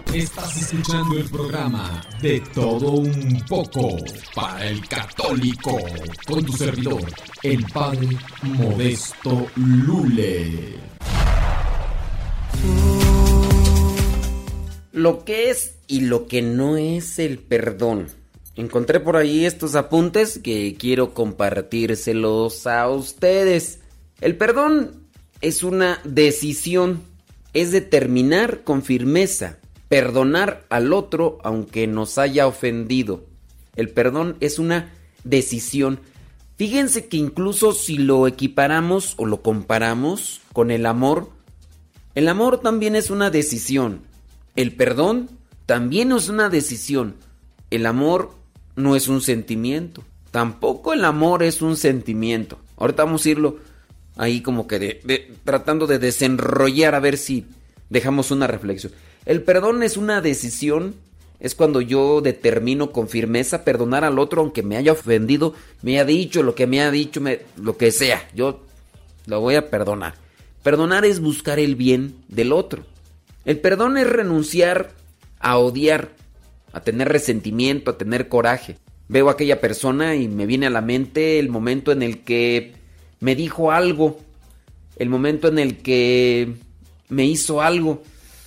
Estás escuchando el programa De Todo Un Poco para el Católico, con tu servidor, el Padre Modesto Lule. Lo que es y lo que no es el perdón. Encontré por ahí estos apuntes que quiero compartírselos a ustedes. El perdón es una decisión, es determinar con firmeza, perdonar al otro aunque nos haya ofendido. El perdón es una decisión. Fíjense que incluso si lo equiparamos o lo comparamos con el amor también es una decisión. El perdón también es una decisión. El amor no es un sentimiento. Tampoco el amor es un sentimiento. Ahorita vamos a irlo ahí como que tratando de desenrollar a ver si dejamos una reflexión. El perdón es una decisión. Es cuando yo determino con firmeza perdonar al otro aunque me haya ofendido, me haya dicho lo que me ha dicho, lo que sea. Yo lo voy a perdonar. Perdonar es buscar el bien del otro. El perdón es renunciar a odiar, a tener resentimiento, a tener coraje. Veo a aquella persona y me viene a la mente el momento en el que me dijo algo, el momento en el que me hizo algo.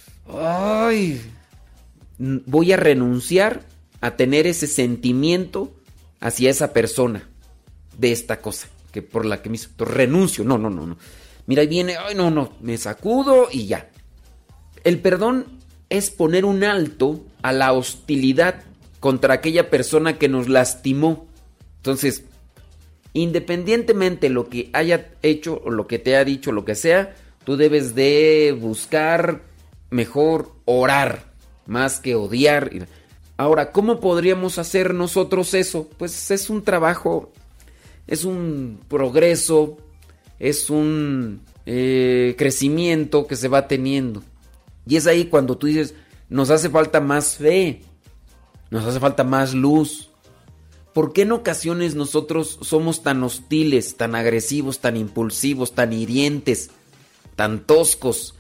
Ay, voy a renunciar a tener ese sentimiento hacia esa persona de esta cosa que por la que me hizo. Renuncio, no. Mira, ahí viene, me sacudo y ya. El perdón es poner un alto a la hostilidad contra aquella persona que nos lastimó. Entonces, independientemente de lo que haya hecho o lo que te haya dicho, lo que sea, tú debes de buscar mejor orar más que odiar. Ahora, ¿cómo podríamos hacer nosotros eso? Pues es un trabajo, es un progreso, es un crecimiento que se va teniendo. Y es ahí cuando tú dices, nos hace falta más fe, nos hace falta más luz. ¿Por qué en ocasiones nosotros somos tan hostiles, tan agresivos, tan impulsivos, tan hirientes, tan toscos,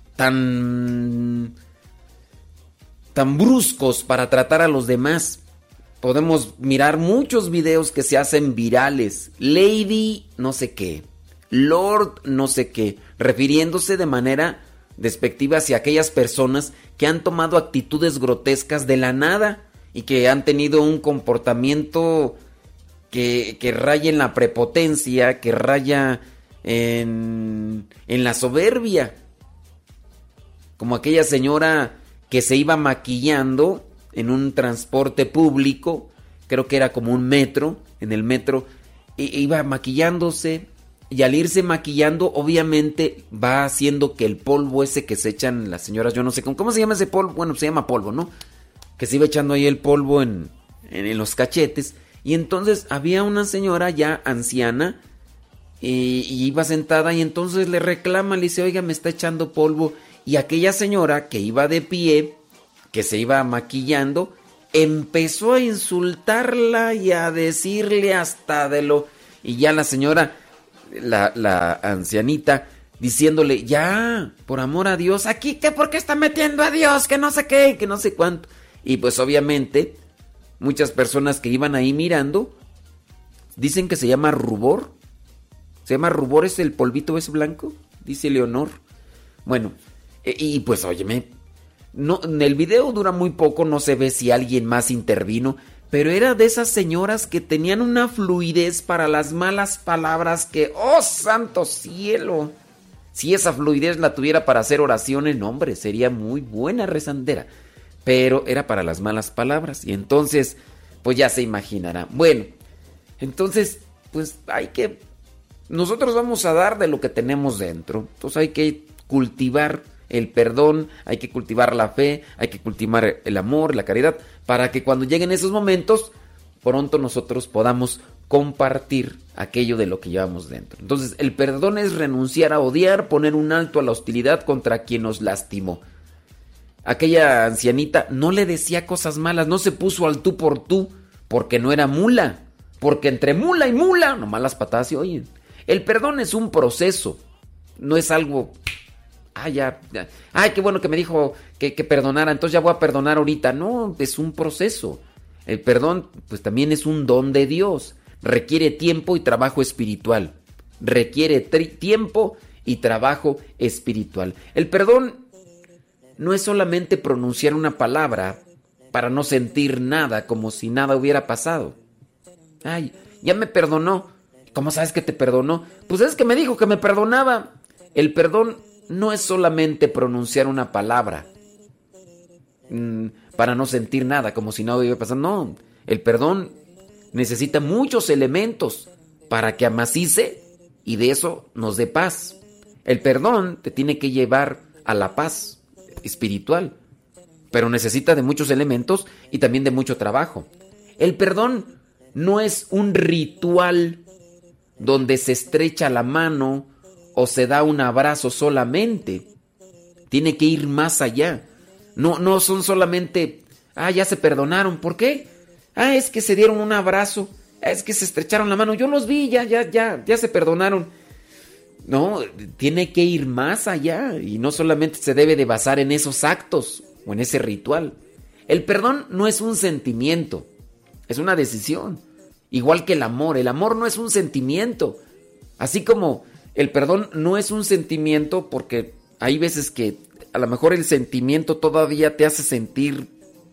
tan bruscos para tratar a los demás? Podemos mirar muchos videos que se hacen virales. Lady no sé qué, Lord no sé qué, refiriéndose de manera despectiva hacia aquellas personas que han tomado actitudes grotescas de la nada y que han tenido un comportamiento que raya en la prepotencia, que raya en la soberbia. Como aquella señora que se iba maquillando en un transporte público, creo que era como un metro, en el metro, iba maquillándose. Y al irse maquillando, obviamente va haciendo que el polvo ese que se echan las señoras, yo no sé cómo se llama ese polvo, bueno, se llama polvo, ¿no? Que se iba echando ahí el polvo en los cachetes. Y entonces había una señora ya anciana y iba sentada y entonces le reclama, le dice, oiga, me está echando polvo. Y aquella señora que iba de pie, que se iba maquillando, empezó a insultarla y a decirle hasta de lo... Y ya la señora... La ancianita diciéndole, ya, por amor a Dios, aquí que por qué está metiendo a Dios, que no sé qué, que no sé cuánto. Y pues obviamente muchas personas que iban ahí mirando dicen que se llama rubor. Se llama rubor, es el polvito ese blanco, dice Leonor. Bueno, y pues óyeme, no, en el video dura muy poco, no se ve si alguien más intervino. Pero era de esas señoras que tenían una fluidez para las malas palabras que, ¡oh, santo cielo! Si esa fluidez la tuviera para hacer oraciones, no, hombre, sería muy buena rezandera. Pero era para las malas palabras. Y entonces, pues ya se imaginará. Bueno, entonces, pues nosotros vamos a dar de lo que tenemos dentro. Entonces hay que cultivar el perdón, hay que cultivar la fe, hay que cultivar el amor, la caridad, para que cuando lleguen esos momentos, pronto nosotros podamos compartir aquello de lo que llevamos dentro. Entonces, el perdón es renunciar a odiar, poner un alto a la hostilidad contra quien nos lastimó. Aquella ancianita no le decía cosas malas, no se puso al tú por tú, porque no era mula, porque entre mula y mula, nomás las patadas se oyen. El perdón es un proceso, no es algo... Ay, qué bueno que me dijo que perdonara, entonces ya voy a perdonar ahorita. No, es un proceso. El perdón, pues también es un don de Dios. Requiere tiempo y trabajo espiritual. Requiere tiempo y trabajo espiritual. El perdón no es solamente pronunciar una palabra para no sentir nada, como si nada hubiera pasado. Ay, ya me perdonó. ¿Cómo sabes que te perdonó? Pues es que me dijo que me perdonaba. El perdón no es solamente pronunciar una palabra para no sentir nada, como si nada hubiera pasado. No, el perdón necesita muchos elementos para que amacice y de eso nos dé paz. El perdón te tiene que llevar a la paz espiritual, pero necesita de muchos elementos y también de mucho trabajo. El perdón no es un ritual donde se estrecha la mano o se da un abrazo solamente. Tiene que ir más allá. No son solamente, ya se perdonaron. ¿Por qué? Es que se dieron un abrazo. Es que se estrecharon la mano. Yo los vi, ya se perdonaron. No, tiene que ir más allá y no solamente se debe de basar en esos actos o en ese ritual. El perdón no es un sentimiento, es una decisión. Igual que el amor no es un sentimiento. Así como el perdón no es un sentimiento, porque hay veces que a lo mejor el sentimiento todavía te hace sentir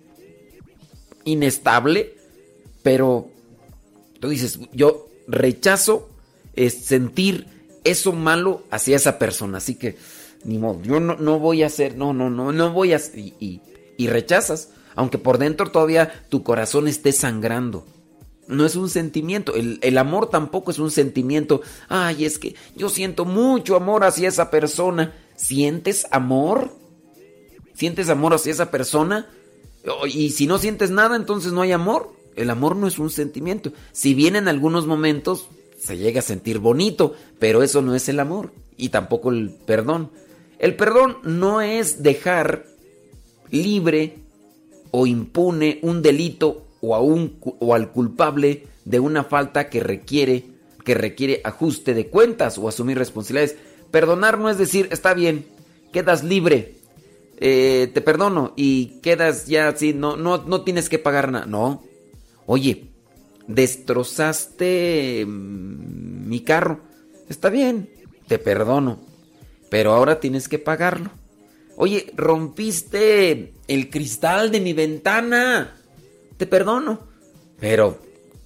inestable, pero tú dices, yo rechazo sentir eso malo hacia esa persona, así que ni modo, yo no voy a hacer, no voy a hacer, y rechazas, aunque por dentro todavía tu corazón esté sangrando. No es un sentimiento, el amor tampoco es un sentimiento. Es que yo siento mucho amor hacia esa persona. ¿Sientes amor? ¿Sientes amor hacia esa persona? Y si no sientes nada, entonces no hay amor. El amor no es un sentimiento. Si bien en algunos momentos se llega a sentir bonito, pero eso no es el amor. Y tampoco el perdón. El perdón no es dejar libre o impune un delito o al culpable de una falta que requiere ajuste de cuentas o asumir responsabilidades. Perdonar no es decir, está bien, quedas libre, te perdono y quedas ya así, no tienes que pagar nada. No, oye, destrozaste mi carro, está bien, te perdono, pero ahora tienes que pagarlo. Oye, rompiste el cristal de mi ventana, te perdono, pero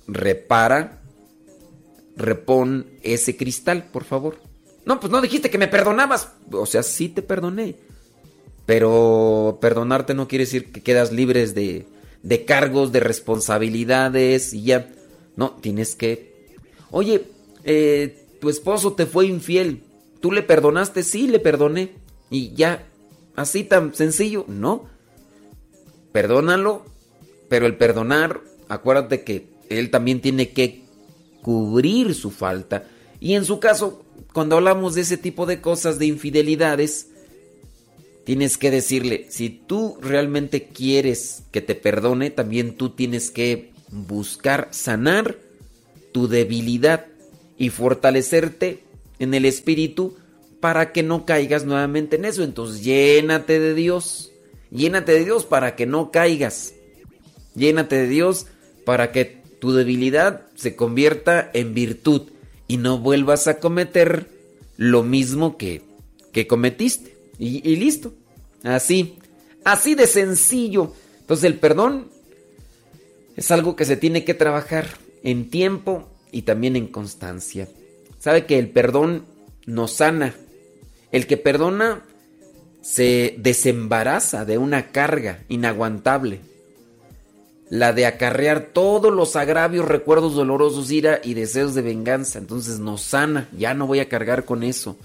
repon ese cristal, por favor. No, pues no dijiste que me perdonabas. O sea, sí te perdoné, pero perdonarte no quiere decir que quedas libres de cargos, de responsabilidades y ya. No, tienes que... Oye, tu esposo te fue infiel, ¿tú le perdonaste? Sí, le perdoné. Y ya, así tan sencillo. No, perdónalo. Pero el perdonar, acuérdate que él también tiene que cubrir su falta. Y en su caso, cuando hablamos de ese tipo de cosas, de infidelidades, tienes que decirle, si tú realmente quieres que te perdone, también tú tienes que buscar sanar tu debilidad y fortalecerte en el espíritu para que no caigas nuevamente en eso. Entonces, llénate de Dios para que no caigas. Llénate de Dios para que tu debilidad se convierta en virtud y no vuelvas a cometer lo mismo que cometiste. Y listo. Así de sencillo. Entonces el perdón es algo que se tiene que trabajar en tiempo y también en constancia. Sabe que el perdón nos sana. El que perdona se desembaraza de una carga inaguantable. La de acarrear todos los agravios, recuerdos dolorosos, ira y deseos de venganza. Entonces nos sana. Ya no voy a cargar con eso.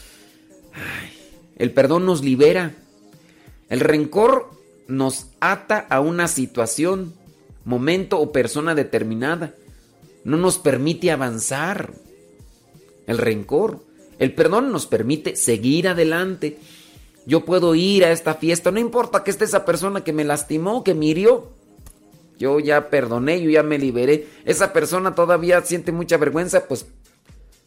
El perdón nos libera. El rencor nos ata a una situación, momento o persona determinada. No nos permite avanzar. El rencor. El perdón nos permite seguir adelante. Yo puedo ir a esta fiesta, no importa que esté esa persona que me lastimó, que me hirió. Yo ya perdoné, yo ya me liberé. Esa persona todavía siente mucha vergüenza, pues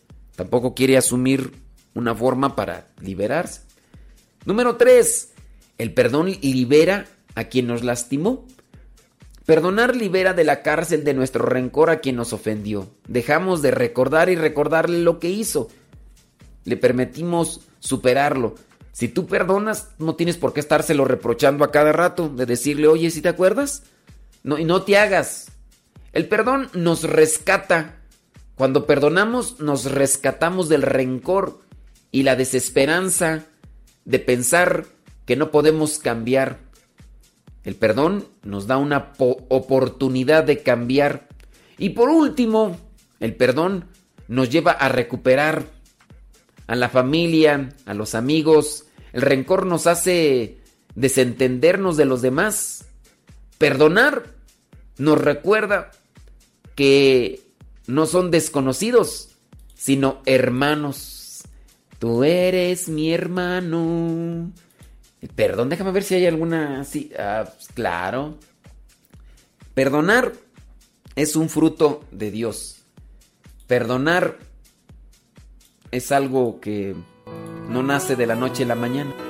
tampoco quiere asumir una forma para liberarse. Número 3. El perdón libera a quien nos lastimó. Perdonar libera de la cárcel de nuestro rencor a quien nos ofendió. Dejamos de recordar y recordarle lo que hizo. Le permitimos superarlo. Si tú perdonas, no tienes por qué estárselo reprochando a cada rato, de decirle, oye, ¿sí te acuerdas? No, y no te hagas. El perdón nos rescata. Cuando perdonamos, nos rescatamos del rencor y la desesperanza de pensar que no podemos cambiar. El perdón nos da una oportunidad de cambiar. Y por último, el perdón nos lleva a recuperar a la familia, a los amigos. El rencor nos hace desentendernos de los demás. Perdonar nos recuerda que no son desconocidos, sino hermanos. Tú eres mi hermano. Perdón, déjame ver si hay alguna... Sí, claro. Perdonar es un fruto de Dios. Perdonar es algo que no nace de la noche a la mañana.